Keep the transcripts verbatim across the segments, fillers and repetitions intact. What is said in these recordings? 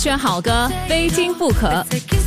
选好歌，非听不可。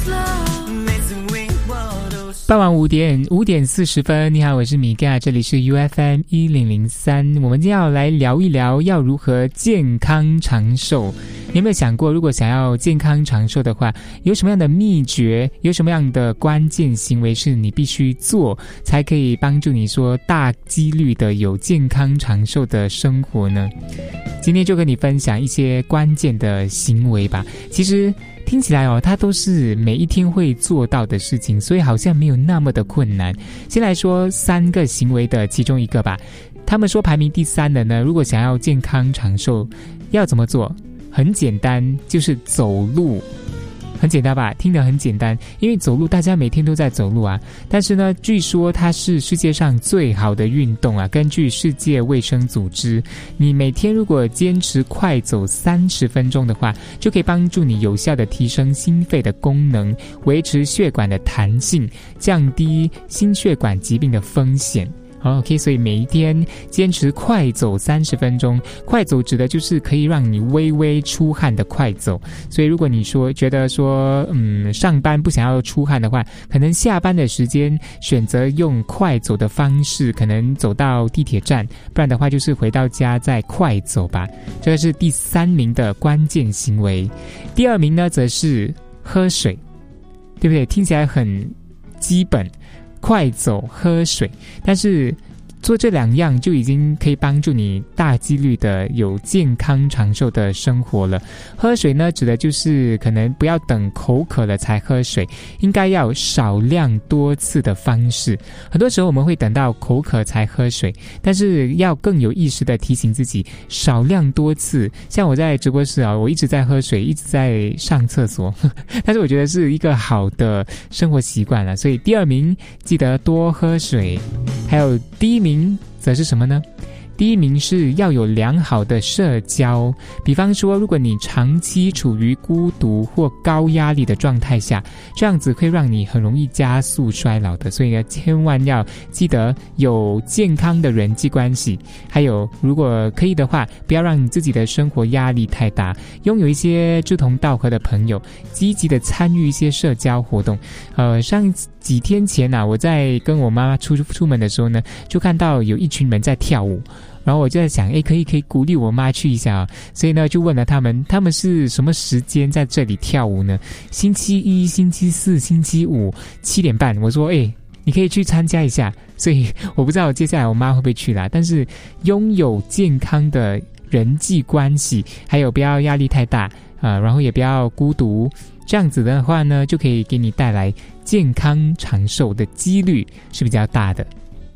傍晚五点五点四十分，你好，我是米嘎，这里是 U F M 一零零三。我们今天要来聊一聊要如何健康长寿。你有没有想过，如果想要健康长寿的话，有什么样的秘诀，有什么样的关键行为是你必须做，才可以帮助你说大几率的有健康长寿的生活呢？今天就跟你分享一些关键的行为吧。其实听起来哦，它都是每一天会做到的事情，所以好像没有那么的困难。先来说三个行为的其中一个吧。他们说排名第三的呢，如果想要健康长寿，要怎么做？很简单，就是走路。很简单吧，听得很简单，因为走路大家每天都在走路啊。但是呢，据说它是世界上最好的运动啊。根据世界卫生组织，你每天如果坚持快走三十分钟的话，就可以帮助你有效的提升心肺的功能，维持血管的弹性，降低心血管疾病的风险。OK， 所以每一天坚持快走三十分钟，快走指的就是可以让你微微出汗的快走。所以如果你说觉得说嗯上班不想要出汗的话，可能下班的时间选择用快走的方式，可能走到地铁站，不然的话就是回到家再快走吧。这个是第三名的关键行为。第二名呢则是喝水，对不对？听起来很基本，快走喝水，但是做这两样就已经可以帮助你大几率的有健康长寿的生活了。喝水呢，指的就是可能不要等口渴了才喝水，应该要少量多次的方式。很多时候我们会等到口渴才喝水，但是要更有意识的提醒自己少量多次。像我在直播室啊，我一直在喝水，一直在上厕所，但是我觉得是一个好的生活习惯了。所以第二名记得多喝水。还有第一名则是什么呢？第一名是要有良好的社交，比方说如果你长期处于孤独或高压力的状态下，这样子会让你很容易加速衰老的。所以呢，千万要记得有健康的人际关系，还有如果可以的话，不要让你自己的生活压力太大，拥有一些志同道合的朋友，积极的参与一些社交活动。呃，上几天前啊，我在跟我妈妈出出门的时候呢，就看到有一群人在跳舞。然后我就在想，诶，可以可以鼓励我妈去一下啊，所以呢就问了他们，他们是什么时间在这里跳舞呢？星期一、星期四、星期五七点半。我说，诶，你可以去参加一下。所以我不知道接下来我妈会不会去啦，但是拥有健康的人际关系，还有不要压力太大啊、呃，然后也不要孤独，这样子的话呢，就可以给你带来健康长寿的几率是比较大的。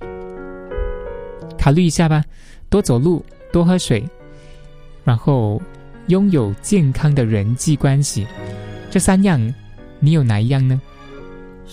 考虑一下吧。多走路，多喝水，然后拥有健康的人际关系，这三样你有哪一样呢？